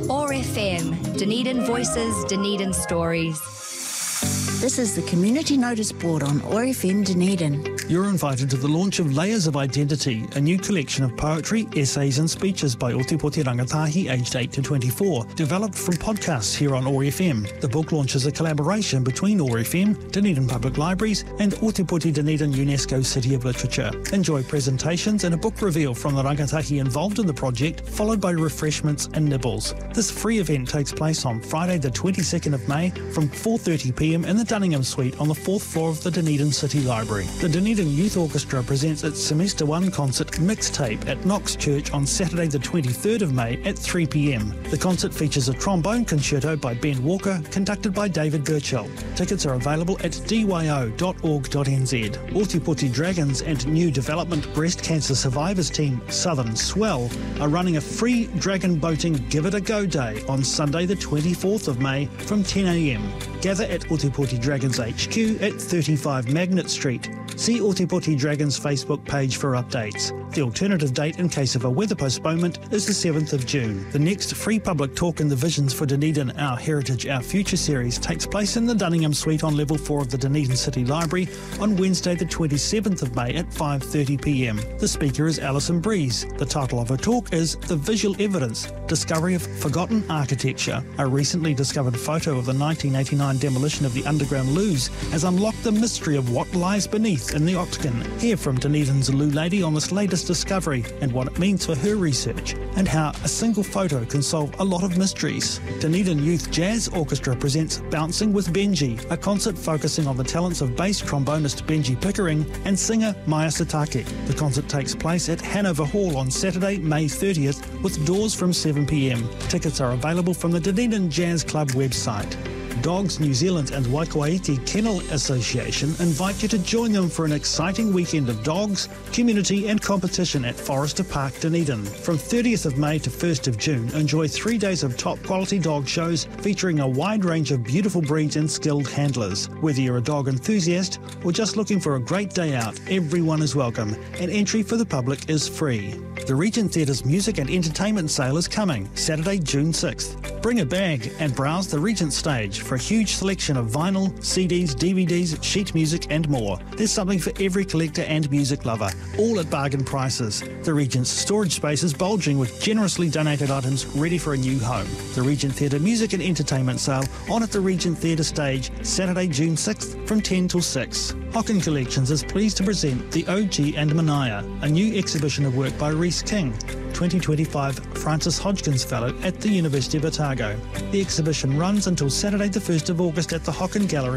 OAR FM, Dunedin Voices, Dunedin Stories. This is the Community Notice Board on OAR FM Dunedin. You're invited to the launch of Layers of Identity, a new collection of poetry, essays and speeches by Otepoti rangatahi aged 8 to 24, developed from podcasts here on OAR FM. The book launches a collaboration between OAR FM, Dunedin Public Libraries and Otepoti Dunedin UNESCO City of Literature. Enjoy presentations and a book reveal from the rangatahi involved in the project, followed by refreshments and nibbles. This free event takes place on Friday the 22nd of May from 4:30pm in the Dunningham Suite on the 4th floor of the Dunedin City Library. The Dunedin Youth Orchestra presents its Semester 1 concert Mixtape at Knox Church on Saturday the 23rd of May at 3pm. The concert features a trombone concerto by Ben Walker, conducted by David Birchall. Tickets are available at dyo.org.nz. Otepoti Dragons and New Development Breast Cancer Survivors Team Southern Swell are running a free dragon boating Give It a Go Day on Sunday the 24th of May from 10am. Gather at Otepoti Dragons HQ at 35 Magnet Street. See Otepoti Dragons Facebook page for updates. The alternative date in case of a weather postponement is the 7th of June. The next free public talk in the Visions for Dunedin, Our Heritage, Our Future series takes place in the Dunningham Suite on level 4 of the Dunedin City Library on Wednesday the 27th of May at 5:30pm. The speaker is Alison Breeze. The title of her talk is The Visual Evidence, Discovery of Forgotten Architecture. A recently discovered photo of the 1989 demolition of the underground loos has unlocked the mystery of what lies beneath in the Octagon. Hear from Dunedin's Loo Lady on this latest discovery and what it means for her research, and how a single photo can solve a lot of mysteries. Dunedin Youth Jazz Orchestra presents Bouncing with Benji, a concert focusing on the talents of bass trombonist Benji Pickering and singer Maya Satake. The concert takes place at Hanover Hall on Saturday, May 30th, with doors from 7pm. Tickets are available from the Dunedin Jazz Club website. Dogs New Zealand and Waikouaiti Kennel Association invite you to join them for an exciting weekend of dogs, community and competition at Forrester Park, Dunedin. From 30th of May to 1st of June, enjoy 3 days of top quality dog shows featuring a wide range of beautiful breeds and skilled handlers. Whether you're a dog enthusiast or just looking for a great day out, everyone is welcome, and entry for the public is free. The Regent Theatre's music and entertainment sale is coming, Saturday, June 6th. Bring a bag and browse the Regent stage for a huge selection of vinyl, CDs, DVDs, sheet music and more. There's something for every collector and music lover, all at bargain prices. The Regent's storage space is bulging with generously donated items ready for a new home. The Regent Theatre Music and Entertainment Sale on at the Regent Theatre stage, Saturday, June 6th from 10 till 6. Hocken Collections is pleased to present The OG and Manaya, a new exhibition of work by Rhys King, 2025 Francis Hodgkins Fellow at the University of Otago. The exhibition runs until Saturday the 1st of August at the Hocken Gallery